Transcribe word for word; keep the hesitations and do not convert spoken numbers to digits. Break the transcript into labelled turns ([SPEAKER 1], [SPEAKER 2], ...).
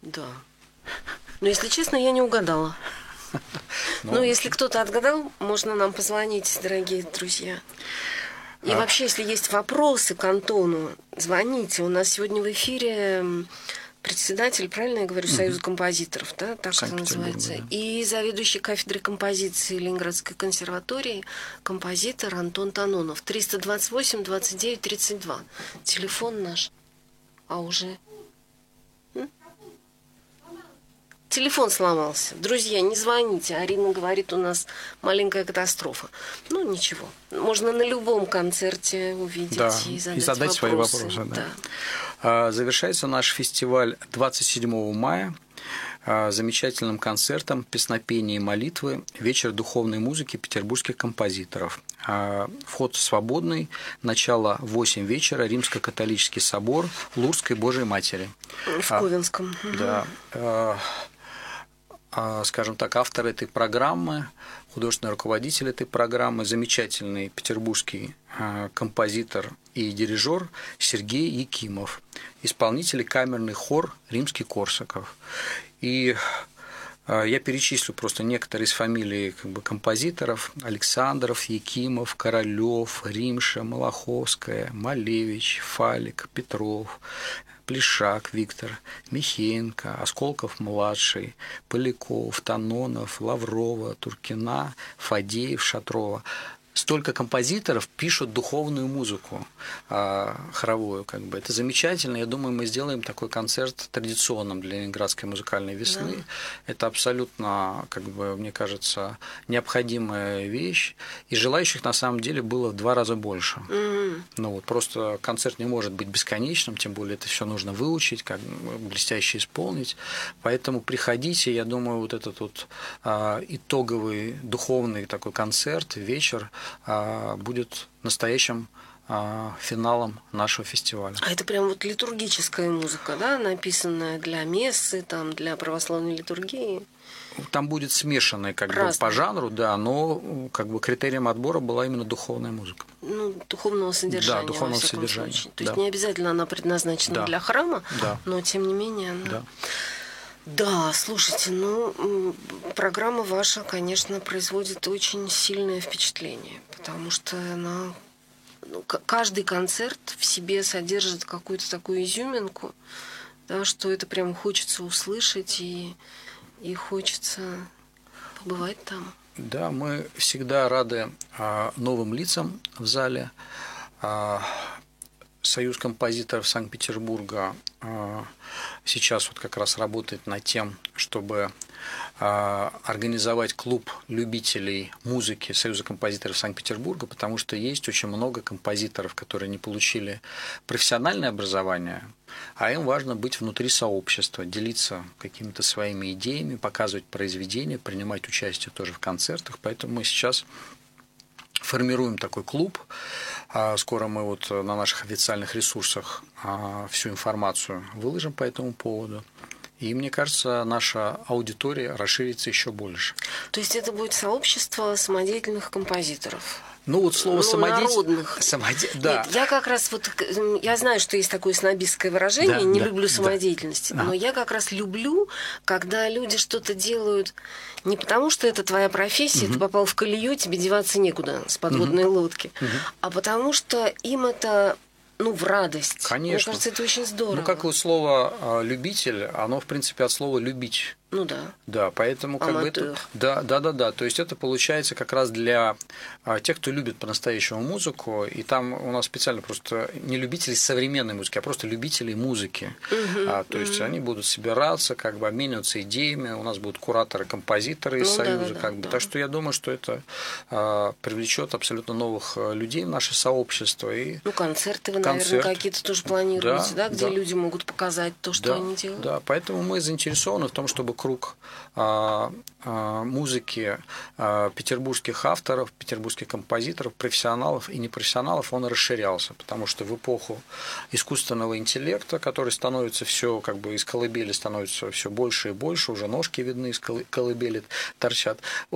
[SPEAKER 1] Да. Но, если честно, я не угадала.
[SPEAKER 2] Ну,
[SPEAKER 1] Но если кто-то отгадал, можно нам позвонить, дорогие друзья. И
[SPEAKER 2] а...
[SPEAKER 1] вообще, если есть вопросы к Антону, звоните. У нас сегодня в эфире председатель, правильно я говорю, угу. Союза композиторов, да, так это называется,
[SPEAKER 2] да.
[SPEAKER 1] и заведующий кафедрой композиции Ленинградской консерватории, композитор Антон Танонов. триста двадцать восемь двадцать девять тридцать два. Телефон наш. А уже... Телефон сломался. Друзья, не звоните. Арина говорит, у нас маленькая катастрофа. Ну, ничего. Можно на любом концерте увидеть
[SPEAKER 2] да,
[SPEAKER 1] и задать,
[SPEAKER 2] и задать
[SPEAKER 1] вопросы.
[SPEAKER 2] свои вопросы. Да.
[SPEAKER 1] Да.
[SPEAKER 2] Завершается наш фестиваль двадцать седьмого мая замечательным концертом «Песнопения и молитвы. Вечер духовной музыки петербургских композиторов». Вход свободный. Начало в восемь вечера. Римско-католический собор Лурской Божией Матери.
[SPEAKER 1] В Ковенском.
[SPEAKER 2] Да. Скажем так, автор этой программы, художественный руководитель этой программы, замечательный петербургский композитор и дирижер Сергей Якимов, исполнитель камерный хор Римский-Корсаков. И я перечислю просто некоторые из фамилий как бы, композиторов: Александров, Якимов, Королёв, Римша, Малаховская, Малевич, Фалик, Петров, Плешак Виктор, Михеенко, Осколков-младший, Поляков, Танонов, Лаврова, Туркина, Фадеев, Шатрова. Столько композиторов пишут духовную музыку а, хоровую, как бы. Это замечательно. Я думаю, мы сделаем такой концерт традиционным для Ленинградской музыкальной весны. Да. Это абсолютно, как бы, мне кажется, необходимая вещь. И желающих на самом деле было в два раза больше. Mm-hmm. Ну вот просто концерт не может быть бесконечным, тем более это все нужно выучить, как блестяще исполнить. Поэтому приходите. Я думаю, вот этот вот а, итоговый духовный такой концерт, вечер будет настоящим финалом нашего фестиваля.
[SPEAKER 1] А это прям вот литургическая музыка, да, написанная для мессы, там, для православной литургии?
[SPEAKER 2] Там будет смешанная как бы по жанру, да, но как бы критерием отбора была именно духовная музыка.
[SPEAKER 1] Ну, духовного содержания.
[SPEAKER 2] Да, духовного содержания.
[SPEAKER 1] Случае. То
[SPEAKER 2] да.
[SPEAKER 1] есть не обязательно она предназначена
[SPEAKER 2] да.
[SPEAKER 1] для храма,
[SPEAKER 2] да.
[SPEAKER 1] но тем не менее она...
[SPEAKER 2] Да.
[SPEAKER 1] Да, слушайте, ну, программа ваша, конечно, производит очень сильное впечатление, потому что она, ну, каждый концерт в себе содержит какую-то такую изюминку, да, что это прям хочется услышать и, и хочется побывать там.
[SPEAKER 2] Да, мы всегда рады а, новым лицам в зале. А, Союз композиторов Санкт-Петербурга сейчас вот как раз работает над тем, чтобы организовать клуб любителей музыки Союза композиторов Санкт-Петербурга, потому что есть очень много композиторов, которые не получили профессиональное образование, а им важно быть внутри сообщества, делиться какими-то своими идеями, показывать произведения, принимать участие тоже в концертах. Поэтому мы сейчас формируем такой клуб. Скоро мы вот на наших официальных ресурсах всю информацию выложим по этому поводу. И мне кажется, наша аудитория расширится еще больше.
[SPEAKER 1] То есть это будет сообщество самодеятельных композиторов?
[SPEAKER 2] Ну, вот слово
[SPEAKER 1] ну,
[SPEAKER 2] самодеятельность.
[SPEAKER 1] Народных.
[SPEAKER 2] Самоде... Да.
[SPEAKER 1] Нет, я как раз вот, я знаю, что есть такое снобистское выражение,
[SPEAKER 2] да,
[SPEAKER 1] не
[SPEAKER 2] да,
[SPEAKER 1] люблю самодеятельности,
[SPEAKER 2] да.
[SPEAKER 1] но я как раз люблю, когда люди что-то делают не потому, что это твоя профессия, угу. ты попал в колею, тебе деваться некуда с подводной угу. лодки, угу. а потому что им это... Ну, в радость.
[SPEAKER 2] Конечно.
[SPEAKER 1] Мне кажется, это очень здорово.
[SPEAKER 2] Ну, как вот слово «любитель», оно, в принципе, от слова «любить».
[SPEAKER 1] Ну, да.
[SPEAKER 2] Да, поэтому как бы это... Да, да, да, да. То есть это получается как раз для тех, кто любит по-настоящему музыку, и там у нас специально просто не любители современной музыки, а просто любители музыки. Угу, а, то есть угу. они будут собираться, как бы обмениваться идеями, у нас будут кураторы-композиторы из ну, Союза.
[SPEAKER 1] Да,
[SPEAKER 2] как
[SPEAKER 1] да,
[SPEAKER 2] бы.
[SPEAKER 1] да.
[SPEAKER 2] Так что я думаю, что это а, привлечет абсолютно новых людей в наше сообщество. И
[SPEAKER 1] ну, концерты вы, концерт. наверное, какие-то тоже планируете, да, да где да. люди могут показать то, что
[SPEAKER 2] да,
[SPEAKER 1] они делают?
[SPEAKER 2] Да, поэтому мы заинтересованы в том, чтобы круг а, а, музыки а, петербургских авторов, петербургских композиторов, профессионалов и непрофессионалов, он расширялся, потому что в эпоху искусственного интеллекта, который становится все, как бы из колыбели становится все больше и больше, уже ножки видны из колыбели торчат.